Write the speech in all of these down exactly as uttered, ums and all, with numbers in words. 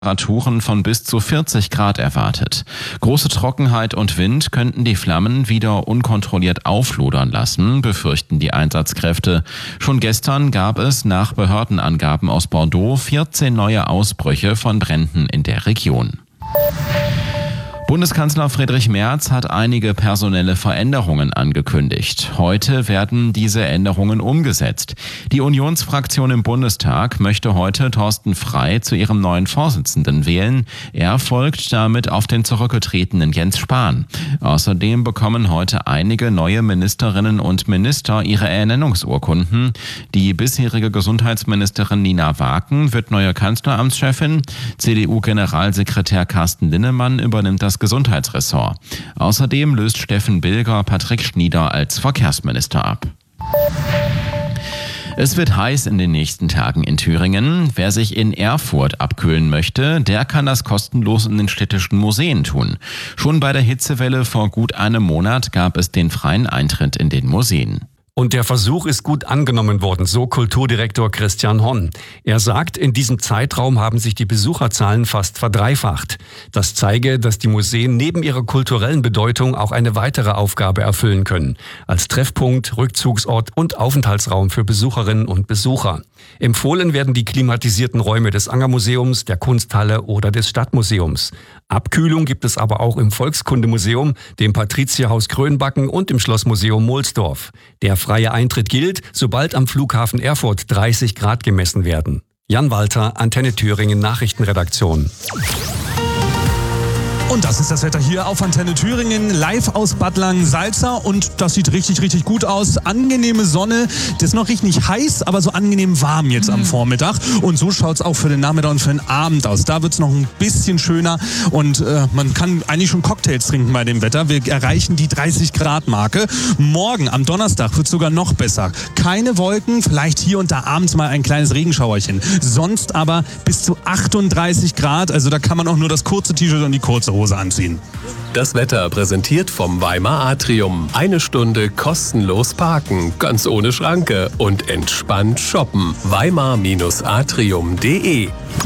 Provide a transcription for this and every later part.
Temperaturen von bis zu vierzig Grad erwartet. Große Trockenheit und Wind könnten die Flammen wieder unkontrolliert auflodern lassen, befürchten die Einsatzkräfte. Schon gestern gab es nach Behördenangaben aus Bordeaux vierzehn neue Ausbrüche von Bränden in der Region. Bundeskanzler Friedrich Merz hat einige personelle Veränderungen angekündigt. Heute werden diese Änderungen umgesetzt. Die Unionsfraktion im Bundestag möchte heute Thorsten Frey zu ihrem neuen Vorsitzenden wählen. Er folgt damit auf den zurückgetretenen Jens Spahn. Außerdem bekommen heute einige neue Ministerinnen und Minister ihre Ernennungsurkunden. Die bisherige Gesundheitsministerin Nina Waken wird neue Kanzleramtschefin. C D U-Generalsekretär Carsten Linnemann übernimmt das Gesundheitsressort. Außerdem löst Steffen Bilger Patrick Schnieder als Verkehrsminister ab. Es wird heiß in den nächsten Tagen in Thüringen. Wer sich in Erfurt abkühlen möchte, der kann das kostenlos in den städtischen Museen tun. Schon bei der Hitzewelle vor gut einem Monat gab es den freien Eintritt in den Museen. Und der Versuch ist gut angenommen worden, so Kulturdirektor Christian Honn. Er sagt, in diesem Zeitraum haben sich die Besucherzahlen fast verdreifacht. Das zeige, dass die Museen neben ihrer kulturellen Bedeutung auch eine weitere Aufgabe erfüllen können. Als Treffpunkt, Rückzugsort und Aufenthaltsraum für Besucherinnen und Besucher. Empfohlen werden die klimatisierten Räume des Angermuseums, der Kunsthalle oder des Stadtmuseums. Abkühlung gibt es aber auch im Volkskundemuseum, dem Patrizierhaus Grönbacken und im Schlossmuseum Mohlsdorf. Der freie Eintritt gilt, sobald am Flughafen Erfurt dreißig Grad gemessen werden. Jan Walter, Antenne Thüringen Nachrichtenredaktion. Und das ist das Wetter hier auf Antenne Thüringen, live aus Bad Langensalza. Und das sieht richtig, richtig gut aus. Angenehme Sonne, das ist noch richtig nicht heiß, aber so angenehm warm jetzt am Vormittag. Und so schaut es auch für den Nachmittag und für den Abend aus. Da wird es noch ein bisschen schöner und äh, man kann eigentlich schon Cocktails trinken bei dem Wetter. Wir erreichen die dreißig Grad Marke. Morgen am Donnerstag wird es sogar noch besser. Keine Wolken, vielleicht hier und da abends mal ein kleines Regenschauerchen. Sonst aber bis zu achtunddreißig Grad. Also da kann man auch nur das kurze T-Shirt und die kurze Hose anziehen. Das Wetter präsentiert vom Weimar Atrium. Eine Stunde kostenlos parken, ganz ohne Schranke und entspannt shoppen. Weimar Atrium punkt de.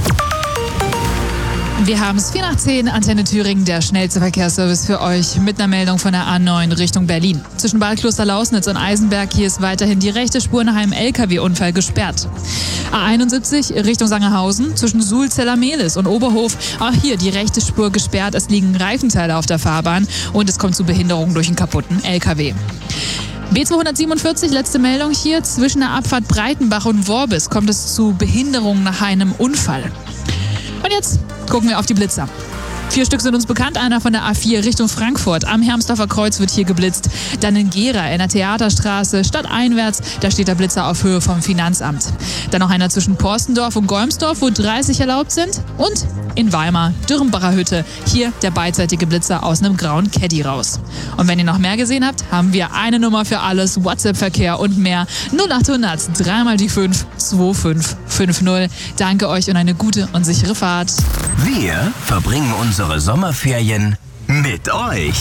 Wir haben es vier nach zehn, Antenne Thüringen, der schnellste Verkehrsservice für euch mit einer Meldung von der A neun Richtung Berlin. Zwischen Bad Klosterlausnitz und Eisenberg, hier ist weiterhin die rechte Spur nach einem L K W-Unfall gesperrt. A einundsiebzig Richtung Sangerhausen, zwischen Suhl-Zellermehlis und Oberhof, auch hier die rechte Spur gesperrt. Es liegen Reifenteile auf der Fahrbahn und es kommt zu Behinderungen durch einen kaputten L K W. B zweihundertsiebenundvierzig, letzte Meldung hier, zwischen der Abfahrt Breitenbach und Worbis kommt es zu Behinderungen nach einem Unfall. Und jetzt gucken wir auf die Blitzer. Vier Stück sind uns bekannt, einer von der A vier Richtung Frankfurt. Am Hermsdorfer Kreuz wird hier geblitzt. Dann in Gera, in der Theaterstraße, stadteinwärts, da steht der Blitzer auf Höhe vom Finanzamt. Dann noch einer zwischen Porstendorf und Golmsdorf, wo dreißig erlaubt sind. Und in Weimar, Dürrenbacher Hütte, hier der beidseitige Blitzer aus einem grauen Caddy raus. Und wenn ihr noch mehr gesehen habt, haben wir eine Nummer für alles, WhatsApp-Verkehr und mehr. null achthundert, dreimal die fünf, zwei fünf fünf null. Danke euch und eine gute und sichere Fahrt. Wir verbringen unsere Sommerferien mit euch.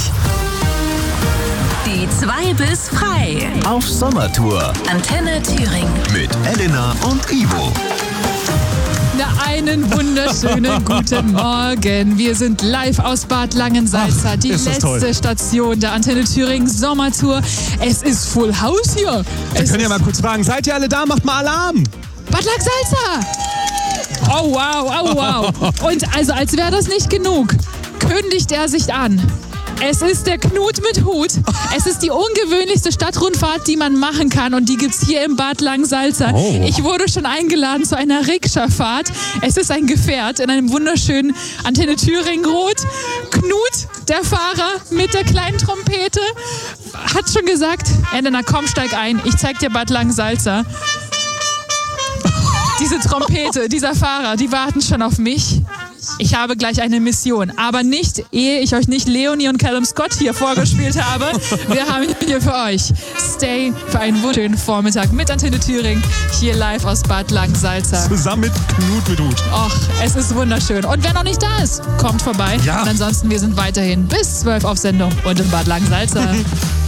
Die zwei bis frei. Auf Sommertour. Antenne Thüringen. Mit Elena und Ivo. Na, einen wunderschönen guten Morgen. Wir sind live aus Bad Langensalza, Ach, die letzte toll. Station der Antenne Thüringen Sommertour. Es ist Full House hier. Wir Es können ja ist mal kurz fragen, seid ihr alle da? Macht mal Alarm! Bad Langensalza! Oh wow, oh wow. Und also als wäre das nicht genug, kündigt er sich an. Es ist der Knut mit Hut. Es ist die ungewöhnlichste Stadtrundfahrt, die man machen kann. Und die gibt's hier im Bad Langensalza. Oh. Ich wurde schon eingeladen zu einer Rikscha-Fahrt. Es ist ein Gefährt in einem wunderschönen Antenne Thüringen Rot. Knut, der Fahrer mit der kleinen Trompete, hat schon gesagt, Elena, komm, steig ein. Ich zeig dir Bad Langensalza. Diese Trompete, dieser Fahrer, die warten schon auf mich. Ich habe gleich eine Mission, aber nicht, ehe ich euch nicht Leonie und Callum Scott hier vorgespielt habe. Wir haben hier für euch Stay für einen wunderschönen Vormittag mit Antenne Thüringen, hier live aus Bad Langensalza. Zusammen mit Knut mit Hut. Och, es ist wunderschön. Und wer noch nicht da ist, kommt vorbei. Ja. Und ansonsten, wir sind weiterhin bis zwölf auf Sendung und in Bad Langensalza.